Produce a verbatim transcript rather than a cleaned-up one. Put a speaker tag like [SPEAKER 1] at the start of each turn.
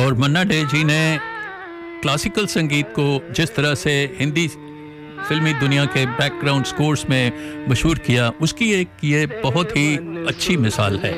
[SPEAKER 1] और मन्ना डे जी ने क्लासिकल संगीत को जिस तरह से हिंदी फिल्मी दुनिया के बैकग्राउंड स्कोर्स में मशहूर किया, उसकी एक ये बहुत ही अच्छी मिसाल है।